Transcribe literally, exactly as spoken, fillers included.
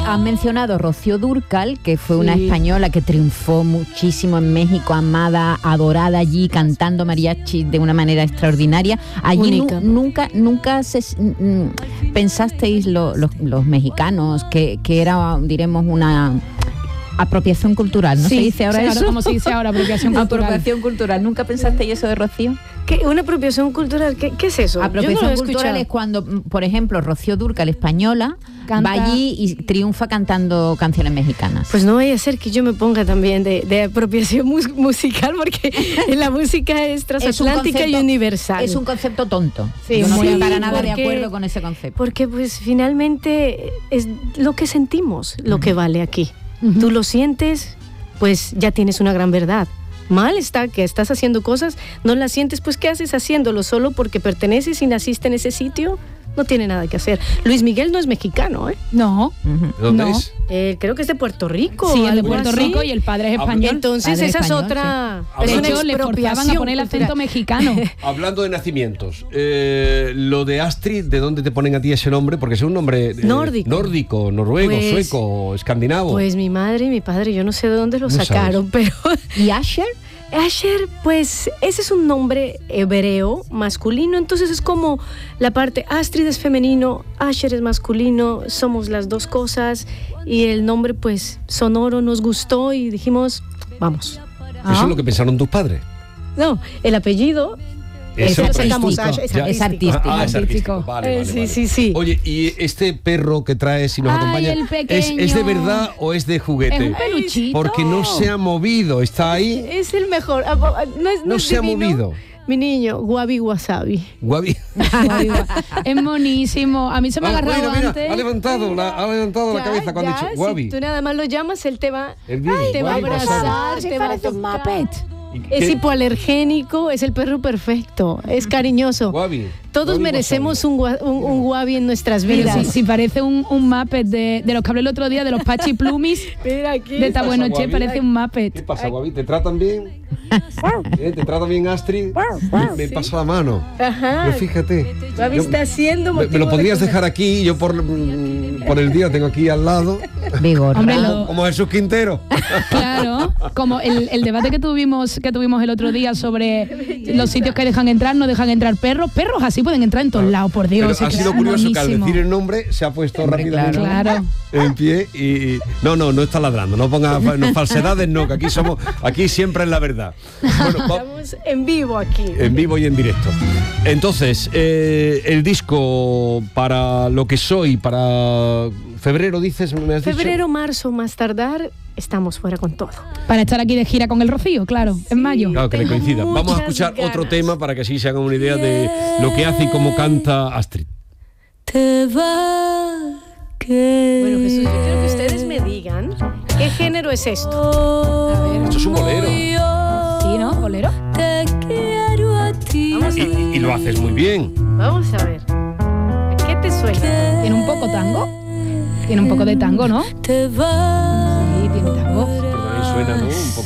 has mencionado Rocío Dúrcal, que fue Sí. una española que triunfó muchísimo en México, amada, adorada allí, cantando mariachi de una manera extraordinaria. Allí nu- Única. nunca, nunca se, mm, pensasteis lo- los, los mexicanos que, que era, diremos, una apropiación cultural, ¿no Sí, se dice ahora claro, eso? como se dice ahora, apropiación cultural. Apropiación cultural. ¿Nunca pensasteis eso de Rocío? ¿Qué? ¿Una apropiación cultural? ¿Qué, qué es eso? Yo no Apropiación lo he cultural escuchado. es cuando, mm, por ejemplo, Rocío Dúrcal, española, Canta- va allí y triunfa cantando canciones mexicanas. Pues no vaya a ser que yo me ponga también de, de apropiación mus- musical, porque la música es transatlántica concepto- y universal. Es un concepto tonto. Sí, Yo no sí, estoy para nada de porque- acuerdo con ese concepto. Porque pues finalmente es lo que sentimos lo que vale aquí. Ujú. Tú lo sientes, pues ya tienes una gran verdad. Mal está que estás haciendo cosas, no las sientes, pues ¿qué haces haciéndolo? Solo porque perteneces y naciste en ese sitio, no tiene nada que hacer. Luis Miguel no es mexicano, ¿eh? No, Ujú. ¿De dónde No. es? Eh, creo que es de Puerto Rico. sí, es de algo Puerto así. Rico y el padre es Ah, español. Entonces Padre esa es español, otra... sí. Es de una hecho, le forzaban a expropiación poner el cultural. acento mexicano. Hablando de nacimientos, eh, lo de Astrid, ¿de dónde te ponen a ti ese nombre? Porque es un nombre eh, Nórdico. nórdico, noruego, Pues- sueco, escandinavo. Pues mi madre y mi padre, yo no sé de dónde lo No sacaron, pero... ¿Y Asher? Asher, pues ese es un nombre hebreo masculino, entonces es como la parte Astrid es femenino, Asher es masculino, somos las dos cosas y el nombre pues sonoro nos gustó y dijimos, vamos. Eso es lo que pensaron tus padres. No, el apellido Eso lo es sacamos, artístico. Asher, es Ya- Es artístico. artístico. Ah, es artístico. artístico. Vale, Eh, vale, sí, vale. sí, sí. Oye, ¿y este perro que traes y nos Ay, acompaña el ¿es, pequeño. es de verdad o es de juguete? Es un peluchito. Porque no se ha movido, está ahí, Es el mejor, ah, ah, no, es, no no es se ha divino. movido. Mi niño, Wabi Wasabi. Guavi. Es monísimo. A mí se me ha Ah, agarrado mira, mira, antes. ha levantado la, ha levantado la Ya, cabeza cuando ha ya, dicho Guavi. Si tú nada más lo llamas, él te va, Él viene, te va a Wabi Wasabi. abrazar, Sí, te va a parece un tocar. Muppet. ¿Y Es qué? hipoalergénico, es el perro perfecto, es cariñoso. Guavi. Todos Guavi merecemos Wasabi. un, gua- un, un Wabi en nuestras Pero vidas. sí, sí, parece un, un Muppet de, de los que hablé el otro día, de los Pachi Plumis. Mira aquí. De esta buena noche, Guavi? parece un ¿Qué Muppet. pasa, Guavi? ¿Te tratan bien? ¿Eh? ¿Te trata bien Astrid? Me pasa la mano. Ajá. Pero fíjate. Wabi yo- está haciendo me, me motivo lo de podrías conver- dejar aquí, yo por, mm, por el día tengo aquí al lado. Vigorra. Hombre, lo- Como Jesús Quintero. Claro, como el, el debate que tuvimos que tuvimos el otro día sobre los sitios que dejan entrar, no dejan entrar perros. Perros así pueden entrar en todos lados, por Pero Dios. ha es que sido es curioso que al monísimo. decir el nombre se ha puesto Hombre, rápidamente claro. en pie y, y- no, no, no está ladrando, no ponga no, falsedades, no, que aquí somos, aquí siempre es la verdad. Bueno, va- Estamos en vivo aquí. en vivo y en directo. Entonces, eh, el disco para lo que soy, para febrero, dices, me has dicho? Febrero, marzo, más tardar, estamos fuera con todo. Para estar aquí de gira con el Rocío, claro, en mayo. Claro, que le Tengo coincida. Vamos a muchas escuchar otro ganas. tema para que así se hagan una idea de lo que hace y cómo canta Astrid. Te va que... Bueno, Jesús, yo quiero que ustedes me digan qué género es esto. A ver. Esto es un bolero. Sí, ¿no? ¿Bolero? Te quiero a ti. Vamos Y, a ver. y lo haces muy bien. Vamos a ver. ¿A qué te suena? ¿Tiene un poco tango? Tiene un poco de tango, ¿no? Te va. Sí, tiene tango. Pero también suena, ¿no? Un poco